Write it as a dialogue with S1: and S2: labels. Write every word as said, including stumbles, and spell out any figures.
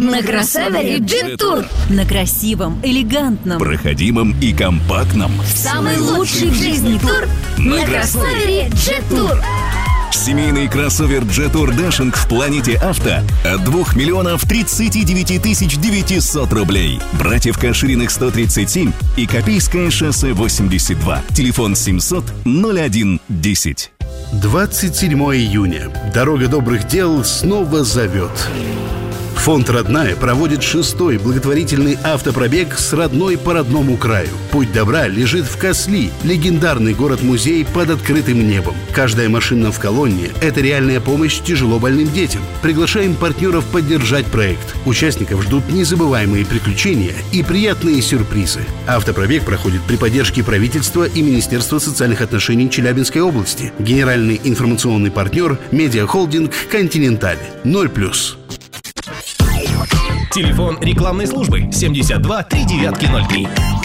S1: На кроссовере Джет-Тур.
S2: На красивом, элегантном,
S3: проходимом и компактном.
S1: Самый лучший в жизни тур на кроссовере Джет-Тур.
S3: Семейный кроссовер Джет-Тур Дашинг в Планете Авто от двух миллионов тридцати девяти тысяч девятисот рублей. Братьев Кашириных сто тридцать семь и Копейское шоссе восемьдесят два. Телефон семьсот ноль один десять.
S4: двадцать седьмого июня. Дорога добрых дел снова зовет. Фонд «Родная» проводит шестой благотворительный автопробег с родной по родному краю. Путь добра лежит в Косли, легендарный город-музей под открытым небом. Каждая машина в колонне – это реальная помощь тяжело больным детям. Приглашаем партнеров поддержать проект. Участников ждут незабываемые приключения и приятные сюрпризы. Автопробег проходит при поддержке правительства и Министерства социальных отношений Челябинской области. Генеральный информационный партнер – медиахолдинг «Континенталь». ноль плюс.
S5: Телефон рекламной службы семьдесят два три девятки ноль три.